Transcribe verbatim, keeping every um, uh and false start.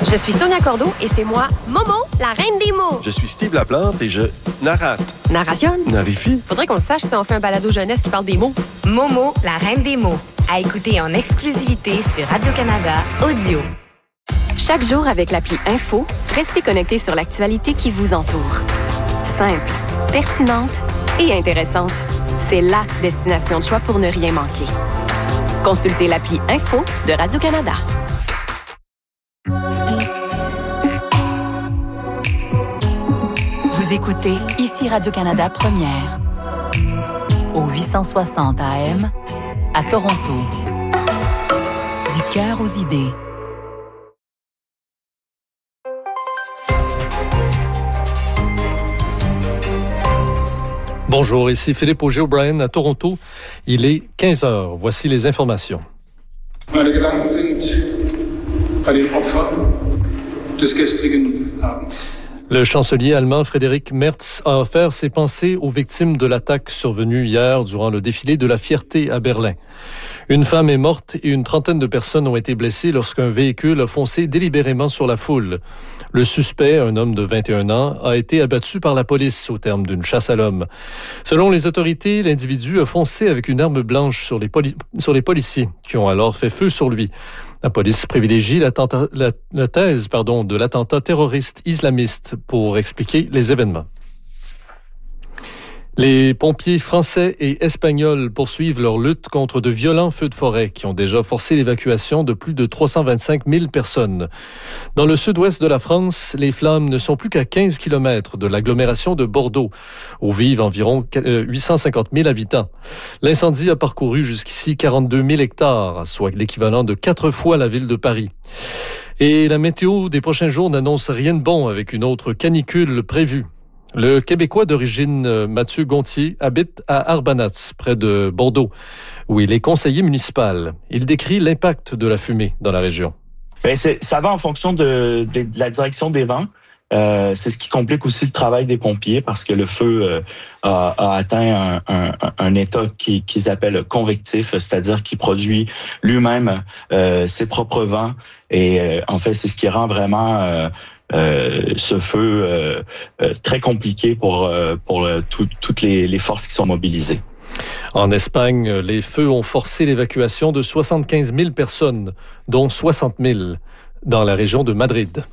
Je suis Sonia Cordeau et c'est moi, Momo, la reine des mots. Je suis Steve Laplante et je narrate. Narration? Narifie? Faudrait qu'on le sache si on fait un balado jeunesse qui parle des mots. Momo, la reine des mots. À écouter en exclusivité sur Radio-Canada Audio. Chaque jour avec l'appli Info, restez connectés sur l'actualité qui vous entoure. Simple, pertinente et intéressante. C'est la destination de choix pour ne rien manquer. Consultez l'appli Info de Radio-Canada. Vous écoutez ici Radio-Canada Première, au huit cent soixante A M, à Toronto. Du cœur aux idées. Bonjour, ici Philippe Auger-O'Brien à Toronto. Il est quinze heures. Voici les informations. Meine Gedanken sind bei den Opfern des gestrigen Abends. Le chancelier allemand Friedrich Merz a offert ses pensées aux victimes de l'attaque survenue hier durant le défilé de la fierté à Berlin. Une femme est morte et une trentaine de personnes ont été blessées lorsqu'un véhicule a foncé délibérément sur la foule. Le suspect, un homme de vingt et un ans, a été abattu par la police au terme d'une chasse à l'homme. Selon les autorités, l'individu a foncé avec une arme blanche sur les, poli- sur les policiers, qui ont alors fait feu sur lui. La police privilégie la, la thèse pardon, de l'attentat terroriste islamiste pour expliquer les événements. Les pompiers français et espagnols poursuivent leur lutte contre de violents feux de forêt qui ont déjà forcé l'évacuation de plus de trois cent vingt-cinq mille personnes. Dans le sud-ouest de la France, les flammes ne sont plus qu'à quinze kilomètres de l'agglomération de Bordeaux, où vivent environ huit cent cinquante mille habitants. L'incendie a parcouru jusqu'ici quarante-deux mille hectares, soit l'équivalent de quatre fois la ville de Paris. Et la météo des prochains jours n'annonce rien de bon avec une autre canicule prévue. Le Québécois d'origine Mathieu Gontier habite à Arbanats, près de Bordeaux, où il est conseiller municipal. Il décrit l'impact de la fumée dans la région. Bien, c'est, ça va en fonction de, de, de la direction des vents. Euh, c'est ce qui complique aussi le travail des pompiers parce que le feu euh, a, a atteint un, un, un état qui, qu'ils appellent convectif, c'est-à-dire qu'il produit lui-même euh, ses propres vents. Et euh, en fait, c'est ce qui rend vraiment... Euh, Euh, ce feu euh, euh, très compliqué pour, euh, pour euh, tout, toutes les, les forces qui sont mobilisées. En Espagne, les feux ont forcé l'évacuation de soixante-quinze mille personnes, dont soixante mille dans la région de Madrid.